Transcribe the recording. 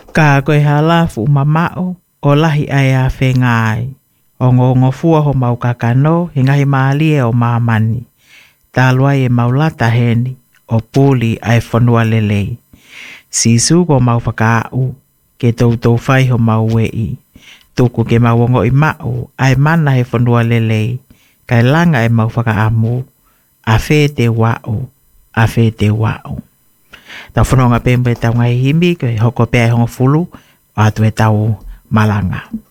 Ka koe halafu mamao o lahi ai a whengai. O ngongo fua ho mau kakano he ngahi maalie o maamani. Tālua e maulata heni o pūli ai whanua lelei. Sisu ko mau whakaau ke tautou whai ho mau wei. Tuku ke mawongo i mau ai mana he whanua lelei. Kai langa e mau whakaamu. A whē te wau. A whē te wau. Tau whanonga pēmpe tau ngai himi koe hoko pēi hongo fulu. Atu e tau malanga.